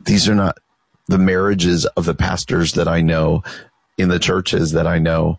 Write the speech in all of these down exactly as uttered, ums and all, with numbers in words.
These are not the marriages of the pastors that I know in the churches that I know.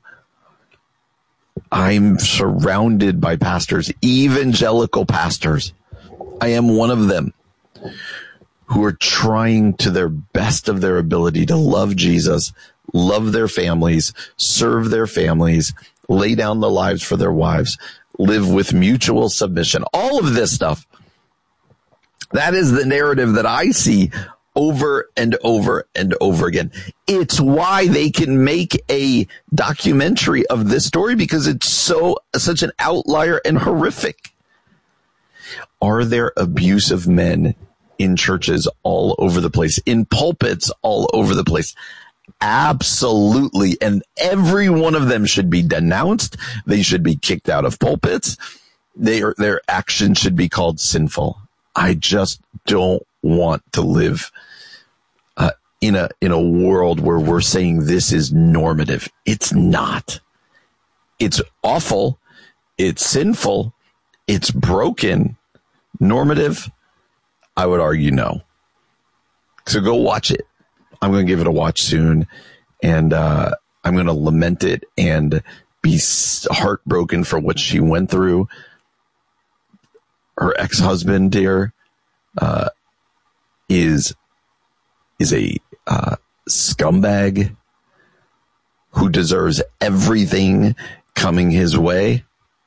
I'm surrounded by pastors, evangelical pastors. I am one of them who are trying to their best of their ability to love Jesus, love their families, serve their families, lay down their lives for their wives, live with mutual submission. All of this stuff. That is the narrative that I see over and over and over again. It's why they can make a documentary of this story, because it's so such an outlier and horrific. Are there abusive men in churches all over the place, in pulpits all over the place? Absolutely. And every one of them should be denounced. They should be kicked out of pulpits. They are, their actions should be called sinful. I just don't want to live uh, in a in a world where we're saying this is normative. It's not. It's awful. It's sinful. It's broken. Normative? I would argue no. So go watch it. I'm going to give it a watch soon, and uh, I'm going to lament it and be heartbroken for what she went through. Her ex-husband, dear, uh, is is a uh, scumbag who deserves everything coming his way.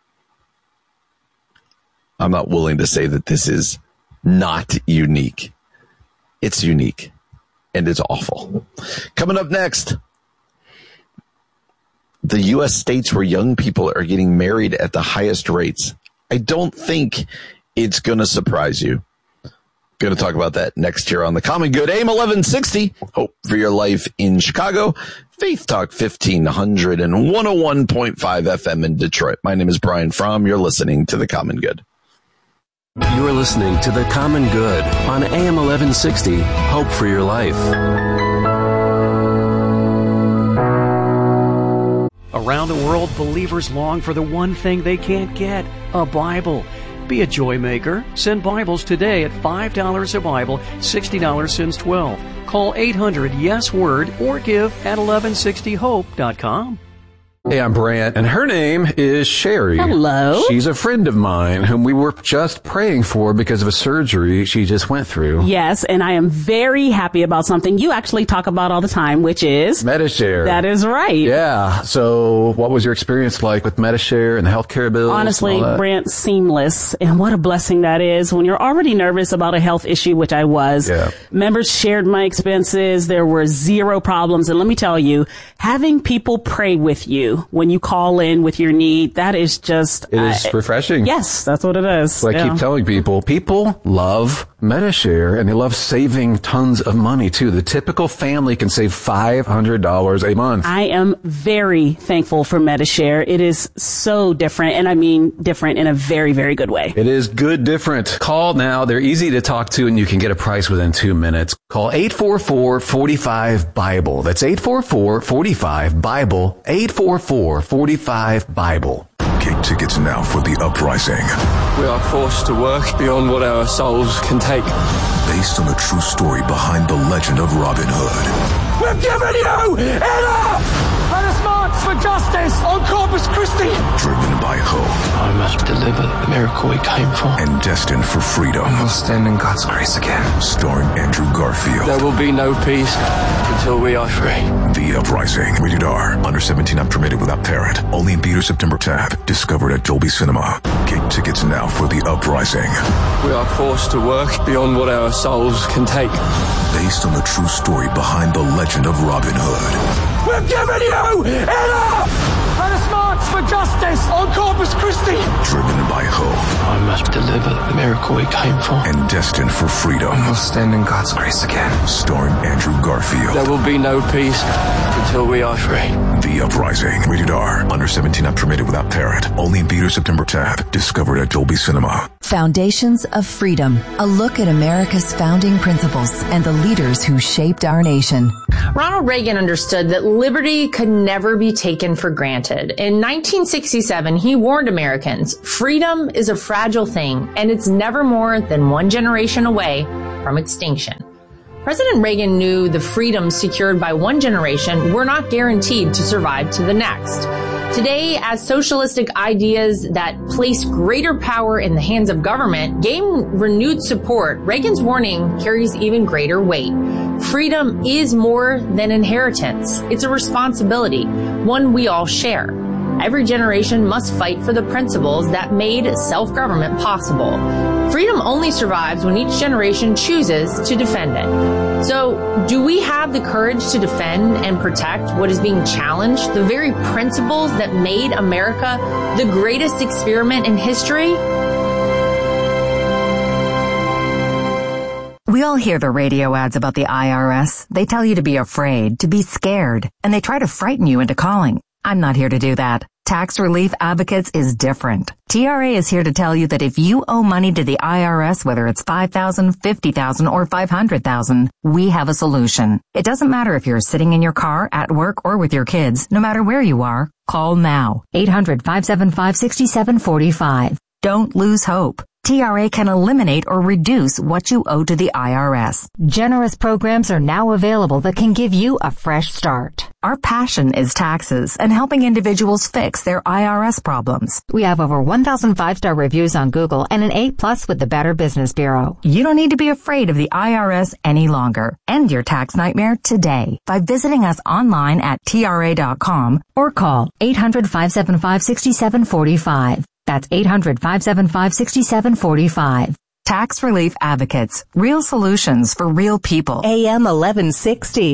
I'm not willing to say that this is not unique. It's unique, and it's awful. Coming up next, the U S states where young people are getting married at the highest rates. I don't think it's going to surprise you. Going to talk about that next here on The Common Good. A M eleven sixty, Hope for Your Life in Chicago. Faith Talk fifteen hundred and one oh one point five F M in Detroit. My name is Brian Fromm. You're listening to The Common Good. You are listening to The Common Good on A M eleven sixty, Hope for Your Life. Around the world, believers long for the one thing they can't get, a Bible. Be a joy maker. Send Bibles today at five dollars a Bible, sixty dollars since twelve. Call eight hundred yes word or give at eleven sixty hope dot com. Hey, I'm Brant, and her name is Sherry. Hello. She's a friend of mine whom we were just praying for because of a surgery she just went through. Yes, and I am very happy about something you actually talk about all the time, which is... Medi-Share. That is right. Yeah. So what was your experience like with Medi-Share and the healthcare bills? Honestly, Brant, seamless. And what a blessing that is when you're already nervous about a health issue, which I was. Yeah. Members shared my expenses. There were zero problems. And let me tell you, having people pray with you when you call in with your need, that is just... It is uh, refreshing. Yes, that's what it is. So I yeah. keep telling people, people love Medi-Share, and they love saving tons of money, too. The typical family can save five hundred dollars a month. I am very thankful for Medi-Share. It is so different, and I mean different in a very, very good way. It is good different. Call now. They're easy to talk to, and you can get a price within two minutes. Call eight four four, four five, Bible. That's eight four four, four five, Bible. eight four four, four five, Bible. Get tickets now for The Uprising. We are forced to work beyond what our souls can take. Based on the true story behind the legend of Robin Hood. We've given you enough! Let us march for justice on Corpus Christi! Driven by hope. I must deliver the miracle we came for. And destined for freedom. We'll stand in God's grace again. Starring Andrew Garfield. There will be no peace until we are free. The Uprising. Rated R. Under seventeen not permitted without parent. Only in theaters September tenth. Discovered at Dolby Cinema. Get tickets now for The Uprising. We are forced to work beyond what our souls can take. Based on the true story behind the legend of Robin Hood. We've given you enough! Let us march for justice on Corpus Christi! Driven by hope. I must deliver the miracle we came for. And destined for freedom. We'll stand in God's grace again. Starring Andrew Garfield. There will be no peace until we are free. The Uprising. Rated R. Under seventeen not permitted without parent. Only in theaters September tenth. Discovered at Dolby Cinema. Foundations of Freedom. A look at America's founding principles and the leaders who shaped our nation. Ronald Reagan understood that liberty could never be taken for granted. In nineteen sixty-seven, he warned Americans, freedom is a fragile thing, and it's never more than one generation away from extinction. President Reagan knew the freedoms secured by one generation were not guaranteed to survive to the next. Today, as socialistic ideas that place greater power in the hands of government gain renewed support, Reagan's warning carries even greater weight. Freedom is more than inheritance. It's a responsibility, one we all share. Every generation must fight for the principles that made self-government possible. Freedom only survives when each generation chooses to defend it. So, do we have the courage to defend and protect what is being challenged, the very principles that made America the greatest experiment in history? We all hear the radio ads about the I R S. They tell you to be afraid, to be scared, and they try to frighten you into calling. I'm not here to do that. Tax Relief Advocates is different. T R A is here to tell you that if you owe money to the I R S, whether it's five thousand dollars, fifty thousand dollars, or five hundred thousand dollars, we have a solution. It doesn't matter if you're sitting in your car, at work, or with your kids. No matter where you are, call now. eight hundred, five seven five, six seven four five. Don't lose hope. T R A can eliminate or reduce what you owe to the I R S. Generous programs are now available that can give you a fresh start. Our passion is taxes and helping individuals fix their I R S problems. We have over one thousand five-star reviews on Google and an A plus with the Better Business Bureau. You don't need to be afraid of the I R S any longer. End your tax nightmare today by visiting us online at T R A dot com or call eight hundred, five seven five, six seven four five. That's eight hundred, five seven five, six seven four five. Tax Relief Advocates. Real solutions for real people. A M eleven sixty.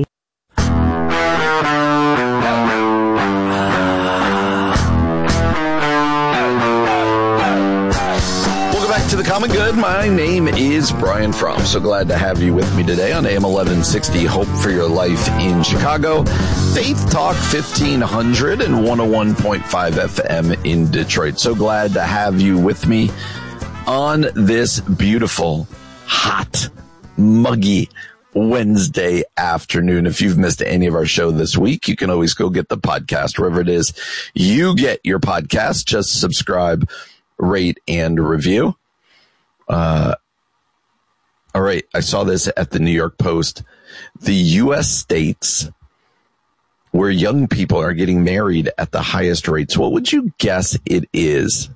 To the Common Good. My name is Brian Fromm. So glad to have you with me today on A M eleven sixty, Hope for Your Life in Chicago, Faith Talk fifteen hundred and one oh one point five F M in Detroit. So glad to have you with me on this beautiful, hot, muggy Wednesday afternoon. If you've missed any of our show this week, you can always go get the podcast wherever it is you get your podcast. Just subscribe, rate, and review. Uh, all right. I saw this at the New York Post. The U S states where young people are getting married at the highest rates. What would you guess it is?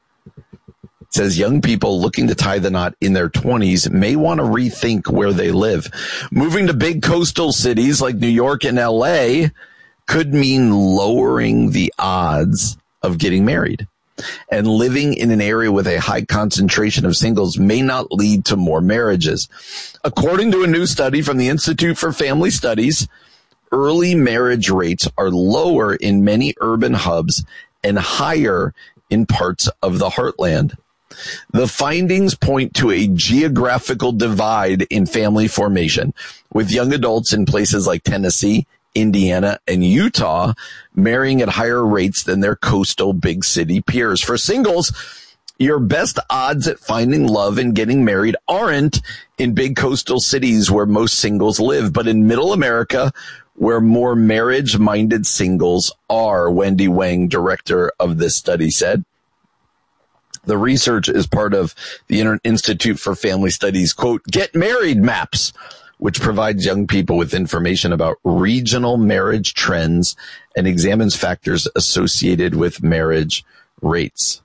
It says young people looking to tie the knot in their twenties may want to rethink where they live. Moving to big coastal cities like New York and L A could mean lowering the odds of getting married. And living in an area with a high concentration of singles may not lead to more marriages. According to a new study from the Institute for Family Studies, early marriage rates are lower in many urban hubs and higher in parts of the heartland. The findings point to a geographical divide in family formation, with young adults in places like Tennessee, Indiana, and Utah marrying at higher rates than their coastal big city peers. For singles, your best odds at finding love and getting married aren't in big coastal cities where most singles live, but in middle America, where more marriage-minded singles are, Wendy Wang, director of this study, said. The research is part of the Inter- Institute for Family Studies, quote, Get Married Maps, which provides young people with information about regional marriage trends and examines factors associated with marriage rates.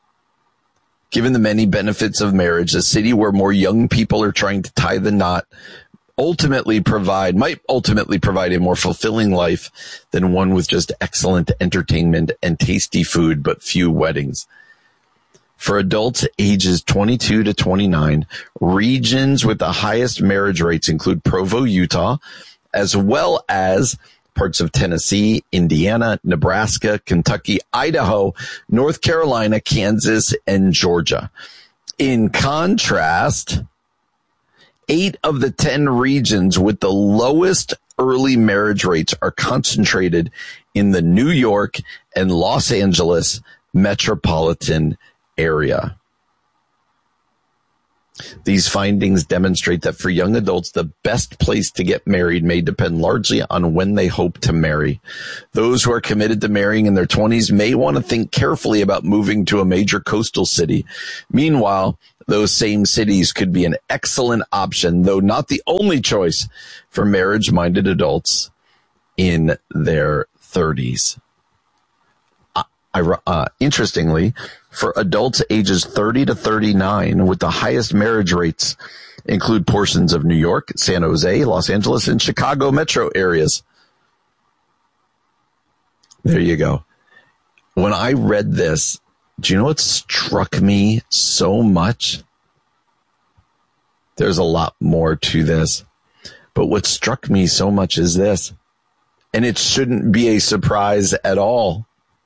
Given the many benefits of marriage, a city where more young people are trying to tie the knot ultimately provide, might ultimately provide a more fulfilling life than one with just excellent entertainment and tasty food, but few weddings. For adults ages twenty-two to twenty-nine, regions with the highest marriage rates include Provo, Utah, as well as parts of Tennessee, Indiana, Nebraska, Kentucky, Idaho, North Carolina, Kansas, and Georgia. In contrast, eight of the ten regions with the lowest early marriage rates are concentrated in the New York and Los Angeles metropolitan area. These findings demonstrate that for young adults, the best place to get married may depend largely on when they hope to marry. Those who are committed to marrying in their twenties may want to think carefully about moving to a major coastal city. Meanwhile, those same cities could be an excellent option, though not the only choice for marriage-minded adults in their thirties. Uh, uh, interestingly, for adults ages thirty to thirty-nine with the highest marriage rates include portions of New York, San Jose, Los Angeles, and Chicago metro areas. There you go. When I read this, do you know what struck me so much? There's a lot more to this, but what struck me so much is this, and it shouldn't be a surprise at all.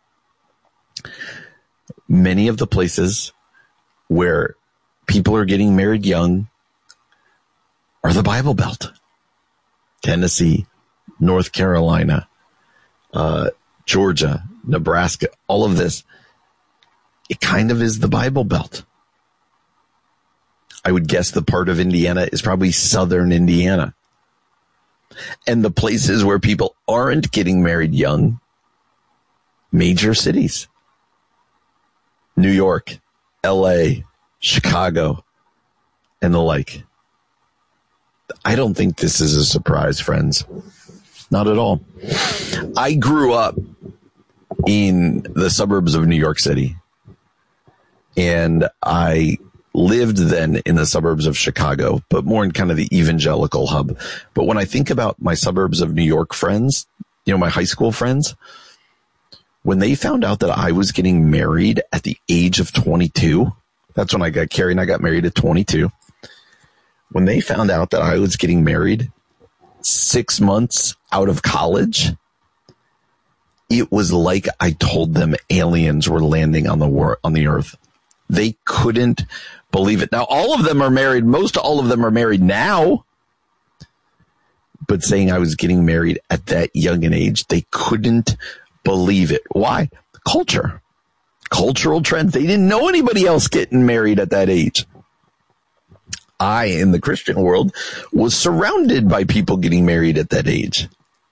Many of the places where people are getting married young are the Bible Belt. Tennessee, North Carolina, uh, Georgia, Nebraska, all of this. It kind of is the Bible Belt. I would guess the part of Indiana is probably southern Indiana. And the places where people aren't getting married young, major cities. New York, L A, Chicago, and the like. I don't think this is a surprise, friends. Not at all. I grew up in the suburbs of New York City. And I lived then in the suburbs of Chicago, but more in kind of the evangelical hub. But when I think about my suburbs of New York friends, you know, my high school friends, when they found out that I was getting married at the age of twenty-two, that's when I got Carrie and I got married at twenty-two. When they found out that I was getting married six months out of college, it was like I told them aliens were landing on the wor- on the earth. They couldn't believe it. Now, all of them are married. Most all of them are married now. But saying I was getting married at that young an age, they couldn't believe it. Why? Culture. Cultural trends. They didn't know anybody else getting married at that age. I, in the Christian world, was surrounded by people getting married at that age.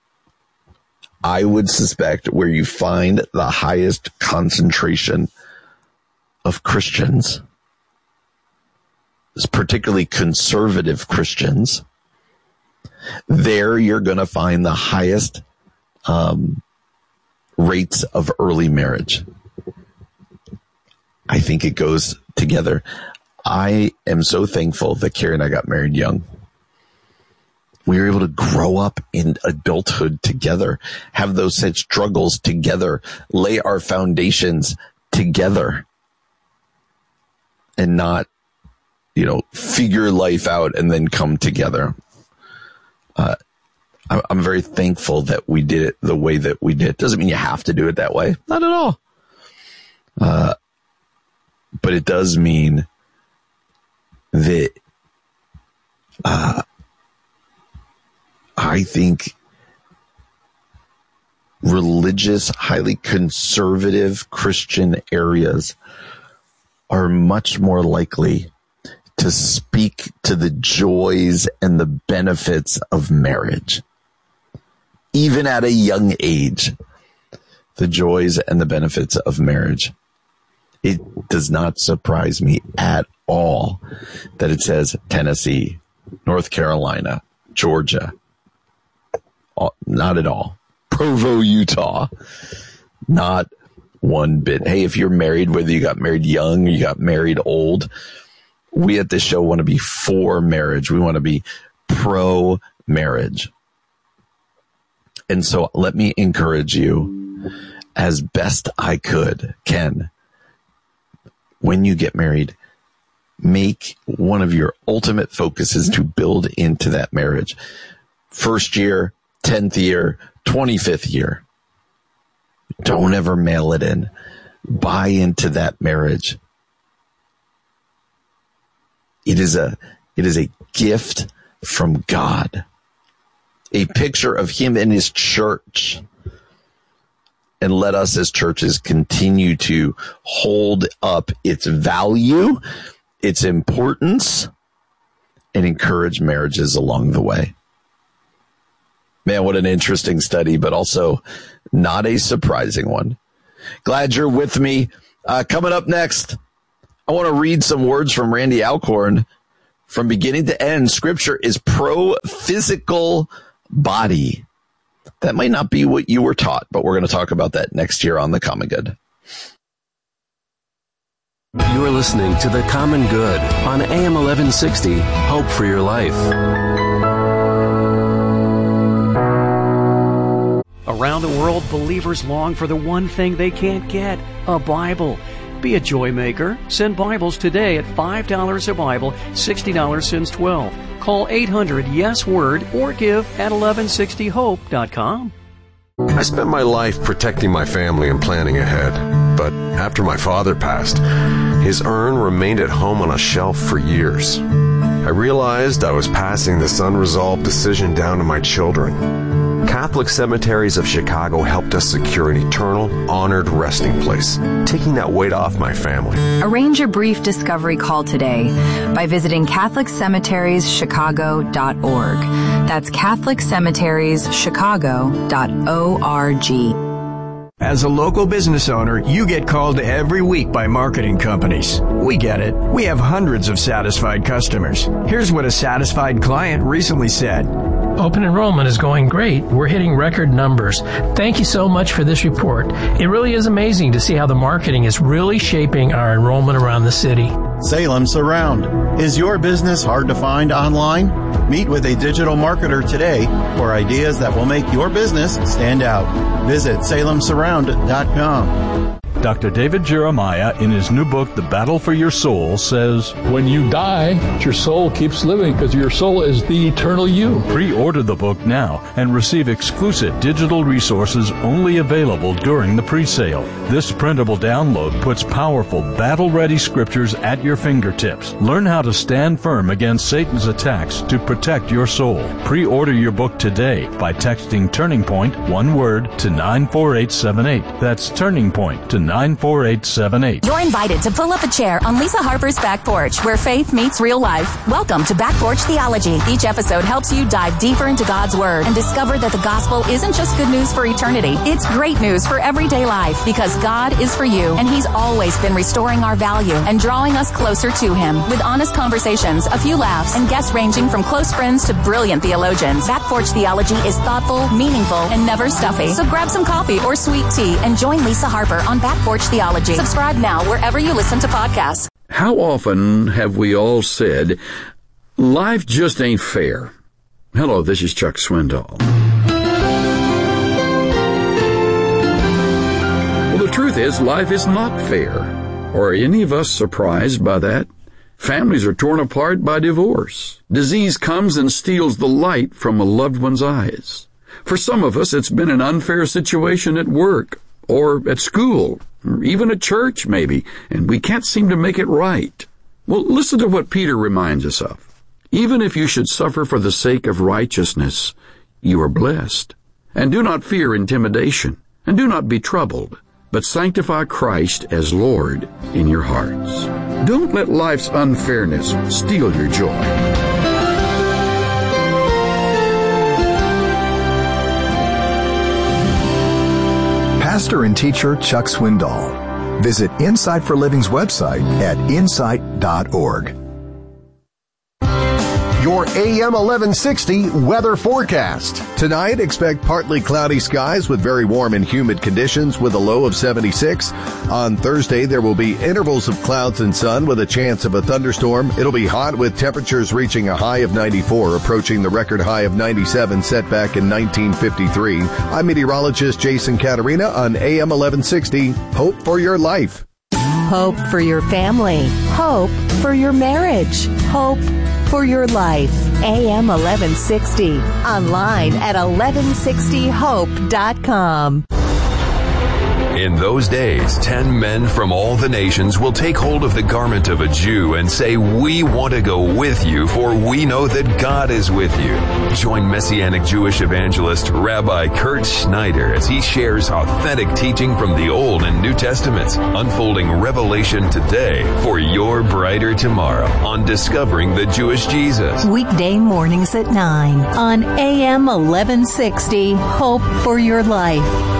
I would suspect where you find the highest concentration of Christians, particularly conservative Christians, there you're going to find the highest um, rates of early marriage. I think it goes together. I am so thankful that Carrie and I got married young. We were able to grow up in adulthood together, have those such struggles together, lay our foundations together, and not, you know, figure life out and then come together. Uh, I'm very thankful that we did it the way that we did. Doesn't mean you have to do it that way. Not at all. Uh, but it does mean that uh, I think religious, highly conservative Christian areas are much more likely to speak to the joys and the benefits of marriage. Even at a young age, the joys and the benefits of marriage. It does not surprise me at all that it says Tennessee, North Carolina, Georgia. Not at all. Provo, Utah. Not one bit. Hey, if you're married, whether you got married young or you got married old, we at this show want to be for marriage. We want to be pro marriage. And so let me encourage you as best I could, Ken, when you get married, make one of your ultimate focuses to build into that marriage. First year, tenth year, twenty-fifth year. Don't ever mail it in. Buy into that marriage. It is a, it is a gift from God. A picture of him and his church. And let us as churches continue to hold up its value, its importance, and encourage marriages along the way. Man, what an interesting study, but also not a surprising one. Glad you're with me. Uh, coming up next, I want to read some words from Randy Alcorn. From beginning to end, Scripture is pro-physical body. That might not be what you were taught, but we're going to talk about that next year on The Common Good. You're listening to The Common Good on A M eleven sixty, Hope for Your Life. Around the world, believers long for the one thing they can't get, a Bible. Be a joy maker. Send Bibles today at five dollars a Bible, sixty dollars since twelve. Call eight hundred yes word or give at eleven sixty hope dot com. I spent my life protecting my family and planning ahead. But after my father passed, his urn remained at home on a shelf for years. I realized I was passing this unresolved decision down to my children. Catholic Cemeteries of Chicago helped us secure an eternal, honored resting place, taking that weight off my family. Arrange a brief discovery call today by visiting Catholic Cemeteries Chicago dot org. That's Catholic Cemeteries Chicago dot org. As a local business owner, you get called every week by marketing companies. We get it. We have hundreds of satisfied customers. Here's what a satisfied client recently said. Open enrollment is going great. We're hitting record numbers. Thank you so much for this report. It really is amazing to see how the marketing is really shaping our enrollment around the city. Salem Surround. Is your business hard to find online? Meet with a digital marketer today for ideas that will make your business stand out. Visit salem surround dot com. Doctor David Jeremiah, in his new book, The Battle for Your Soul, says, when you die, your soul keeps living because your soul is the eternal you. Pre-order the book now and receive exclusive digital resources only available during the pre-sale. This printable download puts powerful, battle-ready scriptures at your fingertips. Learn how to stand firm against Satan's attacks to protect your soul. Pre-order your book today by texting Turning Point, one word, to nine four eight seven eight. That's Turning Point to nine four eight seven eight. You're invited to pull up a chair on Lisa Harper's Back Porch, where faith meets real life. Welcome to Back Porch Theology. Each episode helps you dive deeper into God's Word and discover that the gospel isn't just good news for eternity. It's great news for everyday life because God is for you, and He's always been restoring our value and drawing us closer to Him with honest conversations, a few laughs, and guests ranging from close friends to brilliant theologians. Back Porch Theology is thoughtful, meaningful, and never stuffy. So grab some coffee or sweet tea and join Lisa Harper on Back Porch Theology. Subscribe now wherever you listen to podcasts. How often have we all said, life just ain't fair? Hello, this is Chuck Swindoll. Well, the truth is, life is not fair. Are any of us surprised by that? Families are torn apart by divorce. Disease comes and steals the light from a loved one's eyes. For some of us, it's been an unfair situation at work, or at school, or even at church, maybe, and we can't seem to make it right. Well, listen to what Peter reminds us of. Even if you should suffer for the sake of righteousness, you are blessed. And do not fear intimidation, and do not be troubled, but sanctify Christ as Lord in your hearts. Don't let life's unfairness steal your joy. Pastor and teacher Chuck Swindoll. Visit Insight for Living's website at insight dot org. Your A M eleven sixty weather forecast. Tonight, expect partly cloudy skies with very warm and humid conditions with a low of seventy-six. On Thursday, there will be intervals of clouds and sun with a chance of a thunderstorm. It'll be hot with temperatures reaching a high of ninety-four, approaching the record high of ninety-seven set back in nineteen fifty-three. I'm meteorologist Jason Caterina on A M eleven sixty. Hope for your life. Hope for your family. Hope for your marriage. Hope for your life. A M eleven sixty. Online at eleven sixty hope dot com. In those days, ten men from all the nations will take hold of the garment of a Jew and say, "We want to go with you, for we know that God is with you." Join Messianic Jewish evangelist Rabbi Kurt Schneider as he shares authentic teaching from the Old and New Testaments, unfolding revelation today for your brighter tomorrow on Discovering the Jewish Jesus. Weekday mornings at nine on A M eleven sixty. Hope for your life.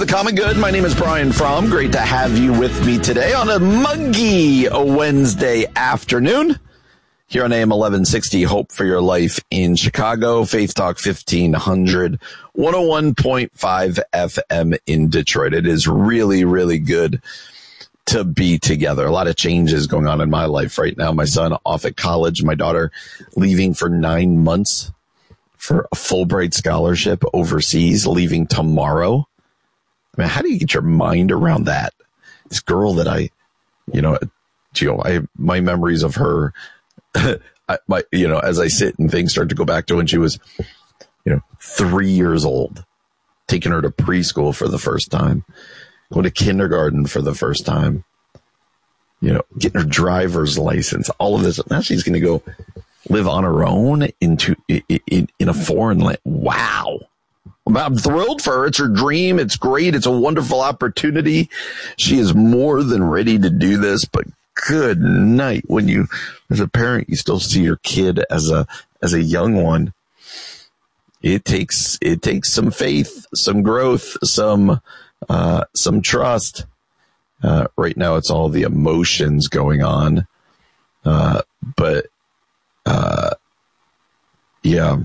Common Good. My name is Brian Fromm. Great to have you with me today on a muggy Wednesday afternoon here on A M eleven sixty, Hope for Your Life in Chicago, Faith Talk fifteen hundred, one oh one point five F M in Detroit. It is really, really good to be together. A lot of changes going on in my life right now. My son off at college, my daughter leaving for nine months for a Fulbright scholarship overseas, leaving tomorrow. I mean, how do you get your mind around that? This girl that I, you know, you know, I, my memories of her, I, my, you know, as I sit and things start to go back to when she was, you know, three years old, taking her to preschool for the first time, going to kindergarten for the first time, you know, getting her driver's license, all of this. Now she's going to go live on her own into in, in a foreign land. Wow. I'm thrilled for her. It's her dream. It's great. It's a wonderful opportunity. She is more than ready to do this, but good night. When you, as a parent, you still see your kid as a, as a young one. It takes, it takes some faith, some growth, some, uh, some trust. Uh, right now it's all the emotions going on. Uh, but, uh, yeah.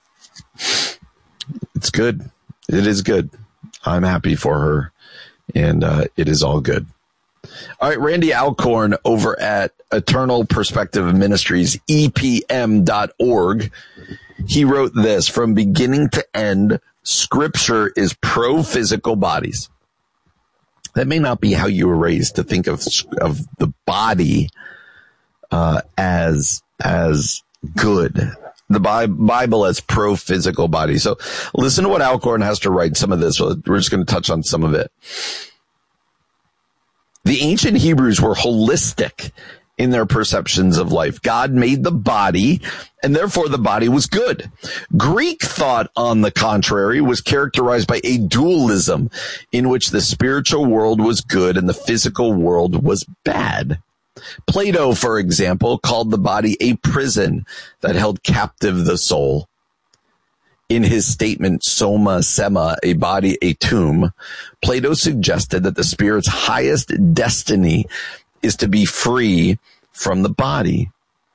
It's good. It is good. I'm happy for her, and uh, it is all good. All right, Randy Alcorn over at Eternal Perspective Ministries, E P M dot org. He wrote this: from beginning to end, Scripture is pro-physical bodies. That may not be how you were raised to think of of the body uh, as as good. The Bible as pro-physical body. So listen to what Alcorn has to write. Some of this, we're just going to touch on some of it. The ancient Hebrews were holistic in their perceptions of life. God made the body, and therefore the body was good. Greek thought, on the contrary, was characterized by a dualism in which the spiritual world was good and the physical world was bad. Plato, for example, called the body a prison that held captive the soul. In his statement, Soma Sema, a body, a tomb, Plato suggested that the spirit's highest destiny is to be free from the body.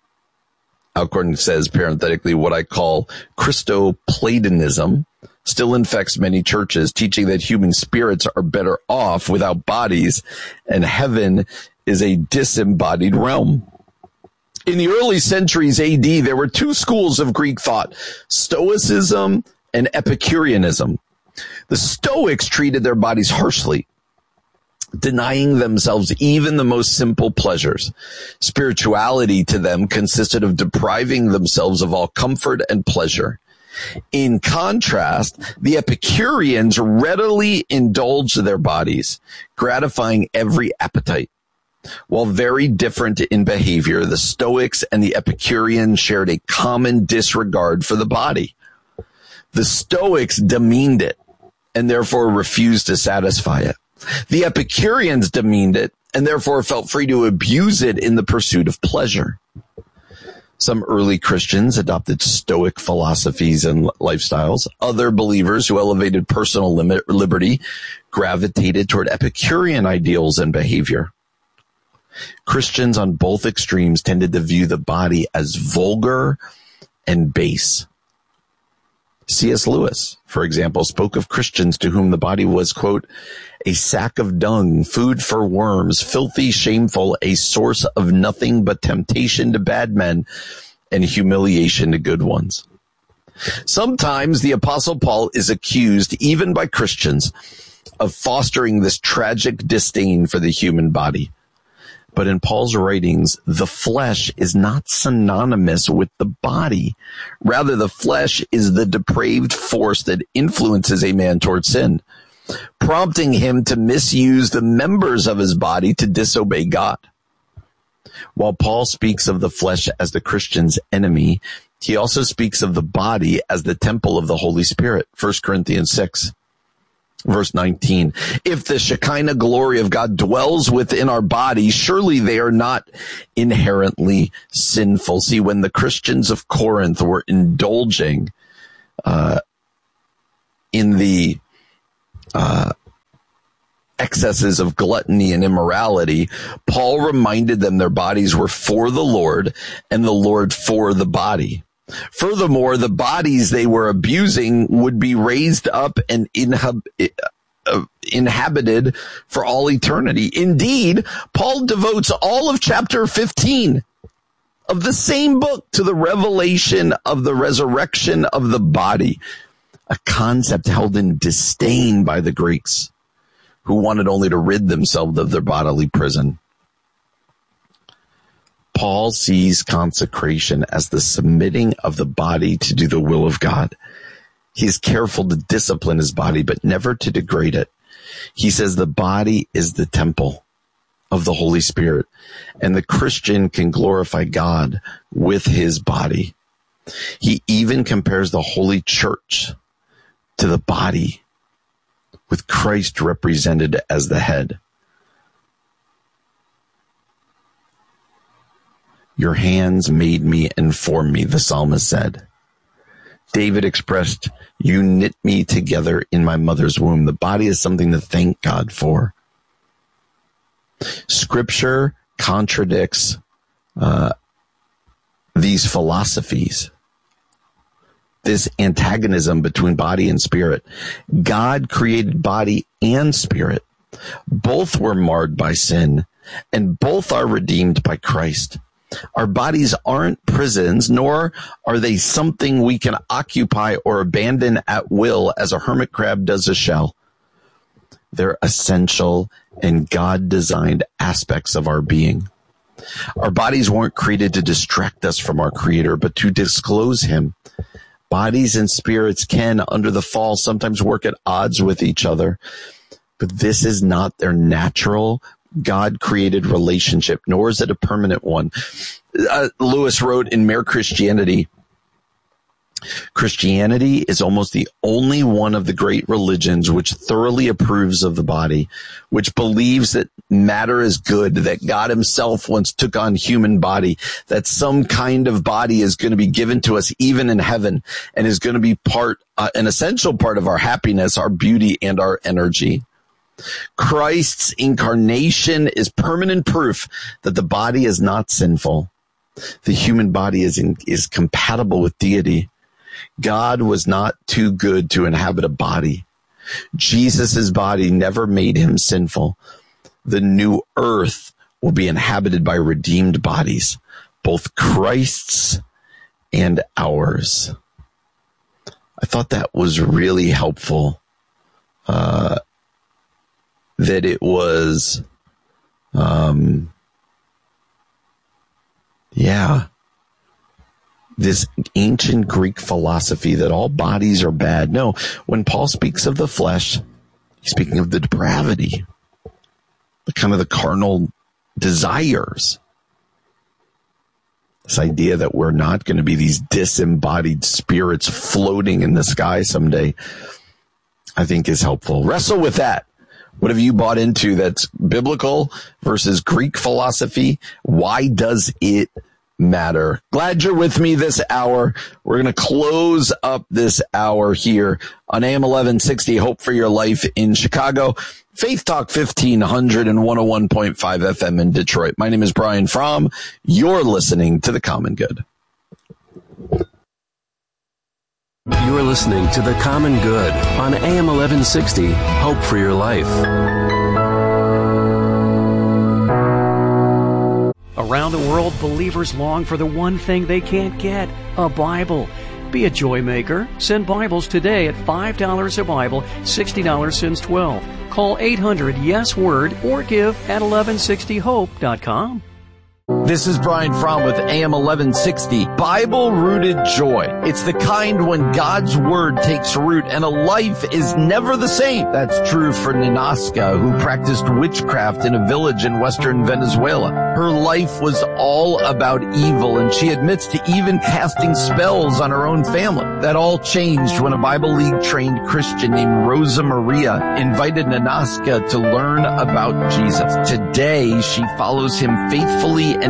Alcorn says, parenthetically, what I call Christo-Platonism still infects many churches, teaching that human spirits are better off without bodies, and heaven is a disembodied realm. In the early centuries A D, there were two schools of Greek thought, Stoicism and Epicureanism. The Stoics treated their bodies harshly, denying themselves even the most simple pleasures. Spirituality to them consisted of depriving themselves of all comfort and pleasure. In contrast, the Epicureans readily indulged their bodies, gratifying every appetite. While very different in behavior, the Stoics and the Epicureans shared a common disregard for the body. The Stoics demeaned it and therefore refused to satisfy it. The Epicureans demeaned it and therefore felt free to abuse it in the pursuit of pleasure. Some early Christians adopted Stoic philosophies and lifestyles. Other believers who elevated personal limit, liberty gravitated toward Epicurean ideals and behavior. Christians on both extremes tended to view the body as vulgar and base. C S Lewis, for example, spoke of Christians to whom the body was, quote, a sack of dung, food for worms, filthy, shameful, a source of nothing but temptation to bad men and humiliation to good ones. Sometimes the Apostle Paul is accused, even by Christians, of fostering this tragic disdain for the human body. But in Paul's writings, the flesh is not synonymous with the body. Rather, the flesh is the depraved force that influences a man toward sin, prompting him to misuse the members of his body to disobey God. While Paul speaks of the flesh as the Christian's enemy, he also speaks of the body as the temple of the Holy Spirit, First Corinthians six. Verse nineteen, if the Shekinah glory of God dwells within our bodies, surely they are not inherently sinful. See, when the Christians of Corinth were indulging uh, in the uh, excesses of gluttony and immorality, Paul reminded them their bodies were for the Lord and the Lord for the body. Furthermore, the bodies they were abusing would be raised up and inhab- uh, inhabited for all eternity. Indeed, Paul devotes all of chapter fifteen of the same book to the revelation of the resurrection of the body, a concept held in disdain by the Greeks, who wanted only to rid themselves of their bodily prison. Paul sees consecration as the submitting of the body to do the will of God. He is careful to discipline his body, but never to degrade it. He says the body is the temple of the Holy Spirit, and the Christian can glorify God with his body. He even compares the Holy Church to the body, with Christ represented as the head. Your hands made me and formed me, the psalmist said. David expressed, you knit me together in my mother's womb. The body is something to thank God for. Scripture contradicts uh, these philosophies, this antagonism between body and spirit. God created body and spirit. Both were marred by sin, and both are redeemed by Christ. Our bodies aren't prisons, nor are they something we can occupy or abandon at will as a hermit crab does a shell. They're essential and God-designed aspects of our being. Our bodies weren't created to distract us from our Creator, but to disclose Him. Bodies and spirits can, under the fall, sometimes work at odds with each other, but this is not their natural God-created relationship, nor is it a permanent one. Uh, Lewis wrote in Mere Christianity, Christianity is almost the only one of the great religions which thoroughly approves of the body, which believes that matter is good, that God himself once took on human body, that some kind of body is going to be given to us even in heaven and is going to be part, uh, an essential part of our happiness, our beauty, and our energy. Christ's incarnation is permanent proof that the body is not sinful. The human body is in, is compatible with deity. God was not too good to inhabit a body. Jesus' body never made him sinful. The new earth will be inhabited by redeemed bodies, both Christ's and ours. I thought that was really helpful. Uh, that it was, um, yeah, this ancient Greek philosophy that all bodies are bad. No, when Paul speaks of the flesh, he's speaking of the depravity, the kind of the carnal desires. This idea that we're not going to be these disembodied spirits floating in the sky someday, I think is helpful. Wrestle with that. What have you bought into that's biblical versus Greek philosophy? Why does it matter? Glad you're with me this hour. We're going to close up this hour here on A M eleven sixty, Hope for Your Life in Chicago, Faith Talk fifteen hundred and one oh one point five F M in Detroit. My name is Brian Fromm. You're listening to The Common Good. You're listening to The Common Good on A M eleven sixty, Hope for Your Life. Around the world, believers long for the one thing they can't get, a Bible. Be a joy maker. Send Bibles today at five dollars a Bible, sixty dollars since twelve. Call eight hundred yes word or give at eleven sixty hope dot com. This is Brian Fromm with A M eleven sixty, Bible-rooted joy. It's the kind when God's Word takes root and a life is never the same. That's true for Ninaska, who practiced witchcraft in a village in western Venezuela. Her life was all about evil, and she admits to even casting spells on her own family. That all changed when a Bible League-trained Christian named Rosa Maria invited Ninaska to learn about Jesus. Today, she follows him faithfully and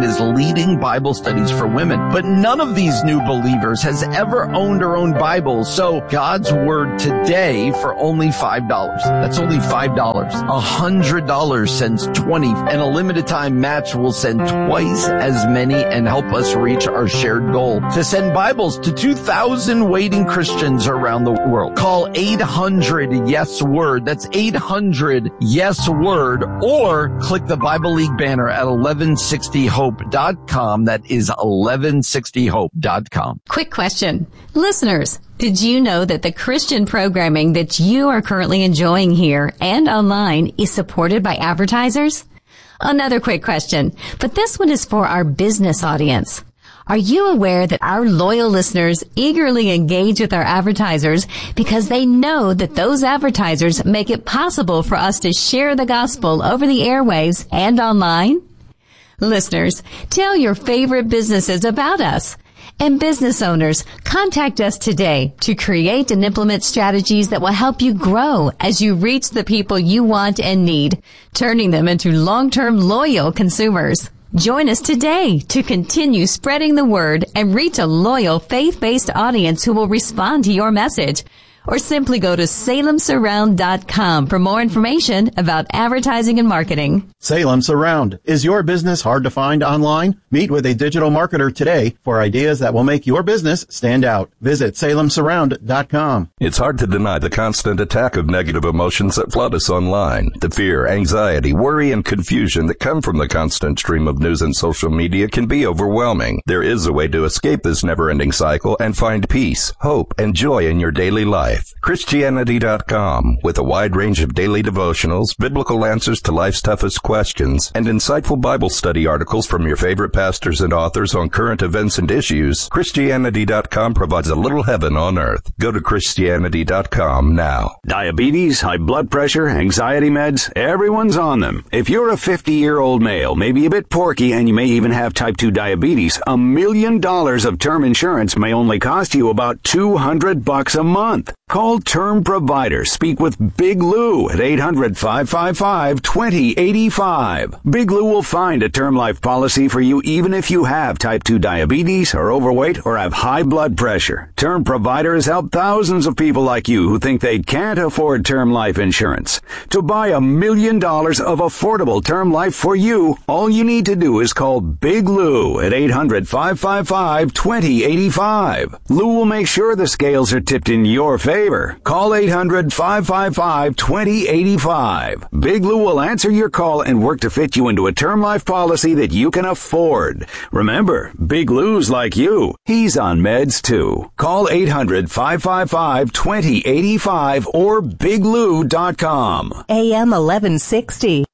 is leading Bible studies for women. But none of these new believers has ever owned or owned Bibles. So God's Word today for only five dollars. That's only five dollars. A hundred dollars sends twenty, and a limited time match will send twice as many and help us reach our shared goal to send Bibles to two thousand waiting Christians around the world. Call eight hundred yes word. That's eight hundred yes word, or click the Bible League banner at eleven sixty hope dot com. That is eleven sixty hope dot com. Quick question. Listeners, did you know that the Christian programming that you are currently enjoying here and online is supported by advertisers? Another quick question, but this one is for our business audience. Are you aware that our loyal listeners eagerly engage with our advertisers because they know that those advertisers make it possible for us to share the gospel over the airwaves and online? Listeners, tell your favorite businesses about us. And business owners, contact us today to create and implement strategies that will help you grow as you reach the people you want and need, turning them into long-term loyal consumers. Join us today to continue spreading the word and reach a loyal faith-based audience who will respond to your message. Or simply go to salem surround dot com for more information about advertising and marketing. Salem Surround. Is your business hard to find online? Meet with a digital marketer today for ideas that will make your business stand out. Visit salem surround dot com. It's hard to deny the constant attack of negative emotions that flood us online. The fear, anxiety, worry, and confusion that come from the constant stream of news and social media can be overwhelming. There is a way to escape this never-ending cycle and find peace, hope, and joy in your daily life. Christianity dot com, with a wide range of daily devotionals, biblical answers to life's toughest questions, and insightful Bible study articles from your favorite pastors and authors on current events and issues. Christianity dot com provides a little heaven on earth. Go to Christianity dot com now. Diabetes, high blood pressure, anxiety meds, everyone's on them. If you're a fifty-year-old male, maybe a bit porky, and you may even have type two diabetes, a million dollars of term insurance may only cost you about two hundred bucks a month. Call Term Provider. Speak with Big Lou at eight hundred, five five five, two zero eight five. Big Lou will find a term life policy for you even if you have type two diabetes, are overweight, or have high blood pressure. Term Provider has helped thousands of people like you who think they can't afford term life insurance. To buy a million dollars of affordable term life for you, all you need to do is call Big Lou at eight hundred, five five five, two zero eight five. Lou will make sure the scales are tipped in your favor. Call eight hundred, five five five, two zero eight five. Big Lou will answer your call and work to fit you into a term life policy that you can afford. Remember, Big Lou's like you. He's on meds too. Call eight hundred, five five five, two zero eight five or big lou dot com. A M eleven sixty.